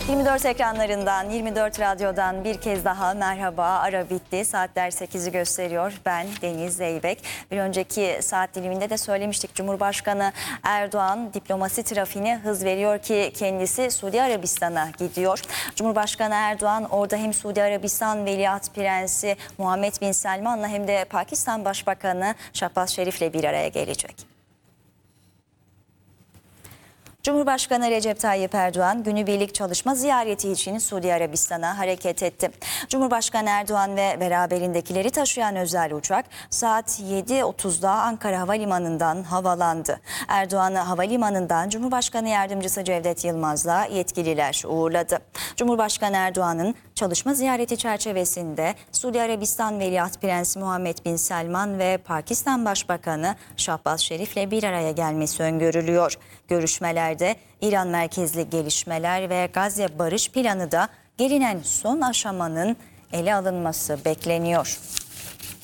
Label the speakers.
Speaker 1: 24 ekranlarından, 24 radyodan bir kez daha merhaba. Ara bitti. Saatler 8'i gösteriyor. Ben Deniz Zeybek. Bir önceki saat diliminde de söylemiştik. Cumhurbaşkanı Erdoğan diplomasi trafiğine hız veriyor ki kendisi Suudi Arabistan'a gidiyor. Cumhurbaşkanı Erdoğan orada hem Suudi Arabistan Veliaht Prensi Muhammed Bin Selman'la hem de Pakistan Başbakanı Şahbaz Şerif'le bir araya gelecek. Cumhurbaşkanı Recep Tayyip Erdoğan günübirlik çalışma ziyareti için Suudi Arabistan'a hareket etti. Cumhurbaşkanı Erdoğan ve beraberindekileri taşıyan özel uçak saat 7.30'da Ankara Havalimanı'ndan havalandı. Erdoğan'ı havalimanından Cumhurbaşkanı Yardımcısı Cevdet Yılmaz'la yetkililer uğurladı. Cumhurbaşkanı Erdoğan'ın çalışma ziyareti çerçevesinde Suudi Arabistan Veliaht Prensi Muhammed Bin Selman ve Pakistan Başbakanı Şahbaz Şerif'le bir araya gelmesi öngörülüyor. Görüşmelerde İran merkezli gelişmeler ve Gazze barış planı da gelinen son aşamanın ele alınması bekleniyor.